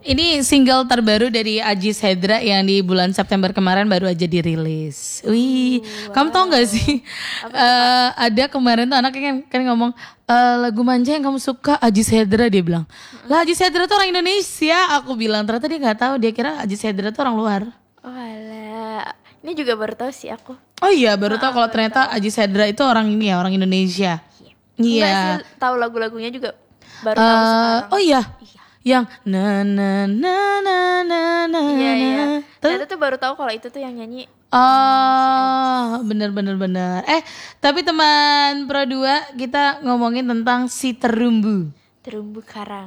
Ini single terbaru dari Ajis Hedra yang di bulan September kemarin baru aja dirilis. Wih, kamu tau gak sih? Ada kemarin tuh anaknya kan ngomong lagu manja yang kamu suka Ajis Hedra, dia bilang. Lah Ajis Hedra tuh orang Indonesia. Aku bilang ternyata dia nggak tahu, dia kira Ajis Hedra tuh orang luar. Oh alah, ini juga baru tahu sih aku. Oh iya, baru tahu kalau ternyata Ajis Hedra itu orang ini ya, orang Indonesia. Enggak sih, tahu lagu-lagunya juga baru tahu sekarang. Oh iya. Yang na na na na na na. Iya. Ternyata tuh baru tahu kalau itu tuh yang nyanyi. Oh, bener. Tapi teman Pro 2, kita ngomongin tentang si terumbu karang.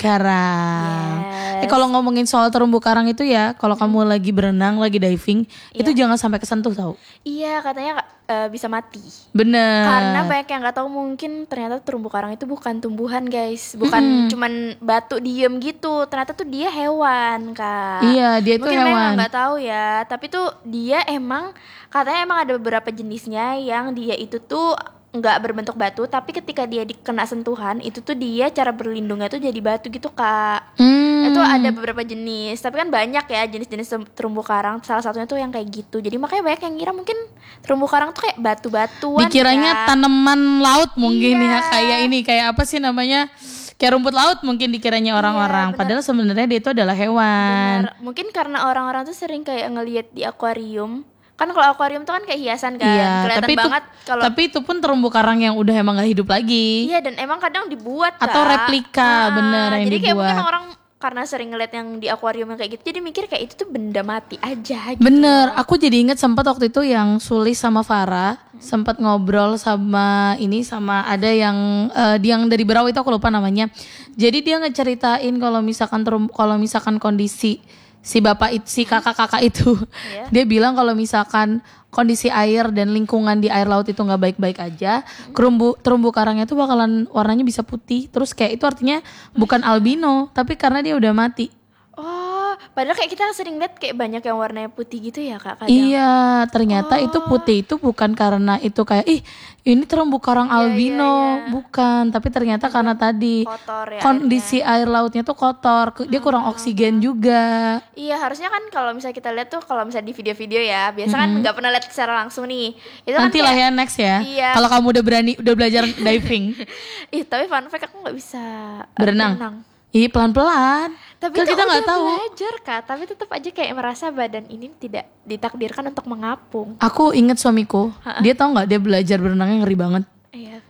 Yes. Kalau ngomongin soal terumbu karang itu ya, kalau kamu lagi berenang, lagi diving, itu jangan sampai kesentuh tau. Iya, katanya bisa mati. Bener. Karena banyak yang nggak tahu, mungkin ternyata terumbu karang itu bukan tumbuhan guys, bukan cuman batu diem gitu. Ternyata tuh dia hewan kak. Iya, dia itu mungkin hewan. Mungkin nggak tahu ya, tapi tuh dia katanya emang ada beberapa jenisnya yang dia itu tuh nggak berbentuk batu, tapi ketika dia kena sentuhan itu tuh dia cara berlindungnya tuh jadi batu gitu kak. Itu ada beberapa jenis, tapi kan banyak ya jenis-jenis terumbu karang. Salah satunya tuh yang kayak gitu. Jadi makanya banyak yang ngira mungkin terumbu karang tuh kayak batu-batuan. Dikiranya tanaman laut mungkin ya, kayak apa sih namanya? Kayak rumput laut mungkin dikiranya orang-orang. Padahal sebenarnya dia itu adalah hewan. Bener. Mungkin karena orang-orang tuh sering kayak ngelihat di akuarium. Kan kalau akuarium tuh kan kayak hiasan kan, kelihatan banget. Tapi itu pun terumbu karang yang udah emang gak hidup lagi. Iya, dan emang kadang dibuat atau replika, bener yang jadi dibuat. kayak mungkin orang karena sering ngeliat yang di akuarium yang kayak gitu, jadi mikir kayak itu tuh benda mati aja gitu. Bener, aku jadi inget sempat waktu itu yang Sulis sama Farah sempat ngobrol sama ada yang dari Berau, itu aku lupa namanya. Jadi dia ngeceritain kalau misalkan kondisi si kakak-kakak itu, dia bilang kalau misalkan kondisi air dan lingkungan di air laut itu nggak baik-baik aja, terumbu karangnya tuh bakalan warnanya bisa putih. Terus kayak itu artinya bukan albino, tapi karena dia udah mati. Oh, padahal kayak kita sering lihat kayak banyak yang warnanya putih gitu ya kak kadang. Iya, ternyata itu putih itu bukan karena itu kayak ini terumbu karang albino, bukan. Tapi ternyata karena tadi kotor ya, kondisi air lautnya tuh kotor, dia kurang oksigen juga. Iya, harusnya kan kalau misalnya kita lihat tuh, kalau misalnya di video-video ya, biasa kan nggak pernah lihat secara langsung nih. Itu nanti kan lah ya next ya. Iya. Kalau kamu udah belajar diving. Tapi fun fact, aku nggak bisa berenang. Iya, pelan-pelan. Tapi kan kita nggak tahu. Belajar kak, tapi tetap aja kayak merasa badan ini tidak ditakdirkan untuk mengapung. Aku inget suamiku, dia tahu nggak, dia belajar berenangnya ngeri banget. Iya.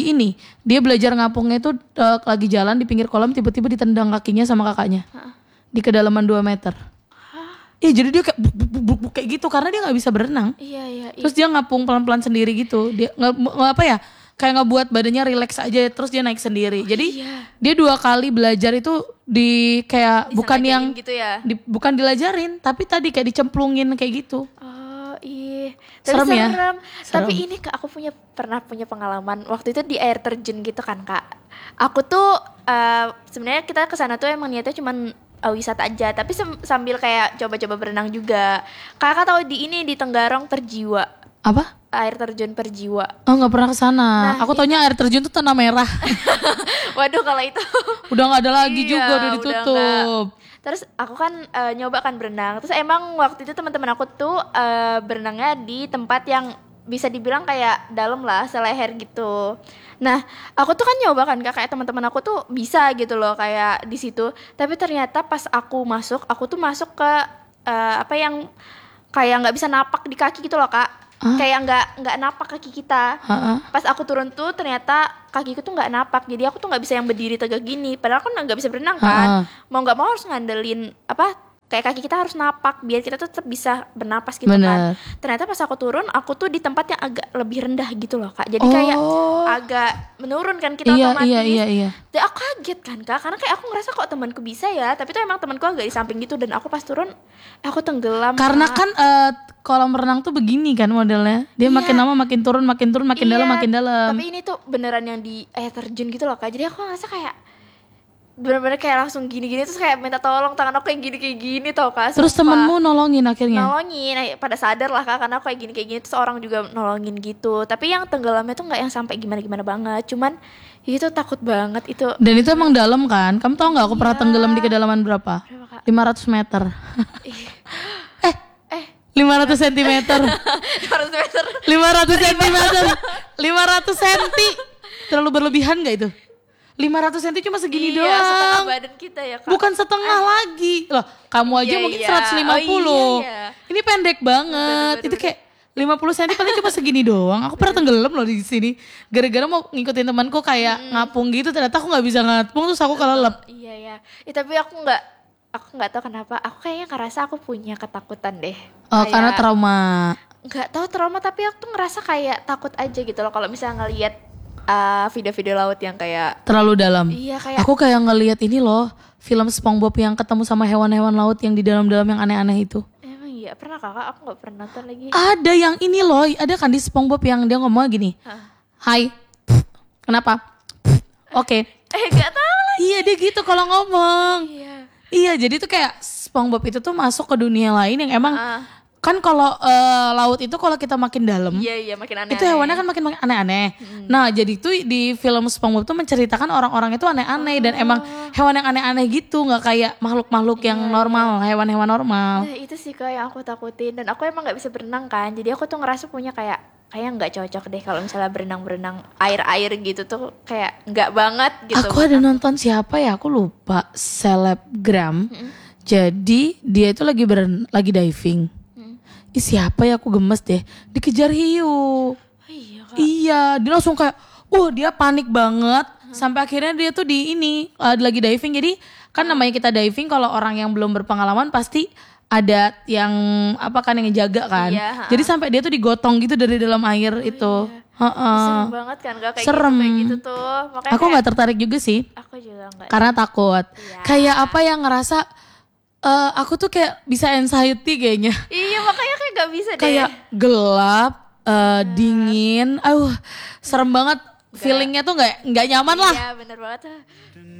Dia belajar ngapungnya itu lagi jalan di pinggir kolam, tiba-tiba ditendang kakinya sama kakaknya di kedalaman 2 meter. Iya, jadi dia kayak kayak gitu karena dia nggak bisa berenang. Iya. Terus dia ngapung pelan-pelan sendiri gitu. Dia kayak ngebuat badannya rileks aja, terus dia naik sendiri. Jadi dia 2 kali belajar itu bukan yang gitu ya? Bukan dilajarin, tapi tadi kayak dicemplungin kayak gitu. Oh iya, serem ya. Tapi ini kak, aku pernah punya pengalaman waktu itu di air terjun gitu kan kak. Aku tuh sebenarnya kita kesana tuh emang niatnya cuman wisata aja, tapi sambil kayak coba-coba berenang juga. Kakak tahu di Tenggarong Perjiwa? Apa? Air terjun Perjiwa. Oh, nggak pernah kesana. Aku taunya air terjun tuh Tanah Merah. Waduh, kalau itu udah nggak ada lagi juga, udah ditutup. Terus aku kan nyoba kan berenang. Terus emang waktu itu teman-teman aku tuh berenangnya di tempat yang bisa dibilang kayak dalam lah, seleher gitu. Nah, aku tuh kan nyoba kan kayak teman-teman aku tuh bisa gitu loh kayak di situ. Tapi ternyata pas aku tuh masuk ke yang kayak nggak bisa napak di kaki gitu loh kak. Kayak nggak napak kaki kita. Pas aku turun tuh ternyata kakiku tuh nggak napak, jadi aku tuh nggak bisa yang berdiri tegak gini. Padahal aku nggak bisa berenang kan. Mau nggak mau harus ngandelin kayak kaki kita harus napak biar kita tuh tetap bisa bernapas gitu. Kan. Ternyata pas aku turun, aku tuh di tempat yang agak lebih rendah gitu loh kak. Jadi kayak agak menurun kan kita otomatis. Iya. Dan aku kaget kan kak, karena kayak aku ngerasa kok temanku bisa ya, tapi tuh emang temanku agak di samping gitu. Dan aku pas turun, aku tenggelam. Karena kan kolam renang tuh begini kan modelnya. Dia makin lama makin turun, makin dalam, makin dalam. Tapi ini tuh beneran yang di air terjun gitu loh kak. Jadi aku ngerasa kayak bener-bener kayak langsung gini-gini, terus kayak minta tolong, tangan aku kayak gini tau kak. Terus temenmu nolongin akhirnya? Nolongin, pada sadar lah kak, karena aku kayak gini, terus orang juga nolongin gitu. Tapi yang tenggelamnya tuh gak yang sampai gimana-gimana banget, cuman itu takut banget itu. Dan itu emang dalam kan? Kamu tau gak aku pernah tenggelam di kedalaman berapa? Kak? 500 meter. Eh 500 cm. 500 meter. 500 cm. 500 cm. Terlalu berlebihan gak itu? 500 cm cuma segini Iya, setengah doang. badan kita ya Kak. Bukan setengah lagi. Loh, kamu aja Iya, mungkin iya. 150. Oh, iya. Ini pendek banget. Bener, Itu kayak 50 cm paling cuma segini doang. Aku pernah tenggelam loh di sini. Gara-gara mau ngikutin temanku kayak ngapung gitu, ternyata aku nggak bisa ngapung, terus aku kelelep. Iya ya. Tapi aku nggak tahu kenapa. Aku kayaknya ngerasa aku punya ketakutan deh. Karena trauma. Nggak tahu trauma, tapi aku tuh ngerasa kayak takut aja gitu loh kalau misalnya ngelihat video-video laut yang kayak Terlalu dalam. Iya, kayak Aku kayak ngelihat ini loh, film SpongeBob yang ketemu sama hewan-hewan laut yang di dalam-dalam yang aneh-aneh itu. emang iya pernah kakak, aku nggak pernah nonton lagi. Ada yang ini loh, ada kan di SpongeBob yang dia ngomong gini. Hai. Kenapa? Oke. Nggak tahu lagi. Iya, dia gitu kalau ngomong. Iya. Iya, jadi tuh kayak SpongeBob itu tuh masuk ke dunia lain yang emang kan kalau laut itu kalau kita makin dalam, Iya makin aneh. itu hewannya kan makin aneh-aneh. Nah, jadi tuh di film SpongeBob tuh menceritakan orang-orang itu aneh-aneh dan emang hewan yang aneh-aneh gitu, nggak kayak makhluk-makhluk yang normal, hewan-hewan normal. Nah itu sih Kak yang aku takutin, dan aku emang nggak bisa berenang kan, jadi aku tuh ngerasa punya kayak nggak cocok deh kalau misalnya berenang air gitu tuh kayak nggak banget gitu. Aku ada nonton siapa ya, aku lupa, selebgram. Jadi dia itu lagi diving. Siapa ya, aku gemes deh, dikejar hiu. Iya Kak. Iya, dia langsung kayak, dia panik banget. Sampai akhirnya dia tuh lagi diving. Jadi kan namanya kita diving, kalau orang yang belum berpengalaman pasti ada yang yang jaga kan. Iya, jadi sampai dia tuh digotong gitu dari dalam air itu. Serem banget kan Kak, kayak Serem. gitu, kayak gitu tuh. Makanya Aku nggak tertarik juga sih, aku juga nggak. karena takut. Iya. Kayak apa yang ngerasa aku tuh kayak bisa anxiety kayaknya. Iya makanya kayak nggak bisa deh. Kayak gelap, dingin, serem banget. Feelingnya tuh nggak nyaman lah. Iya bener banget.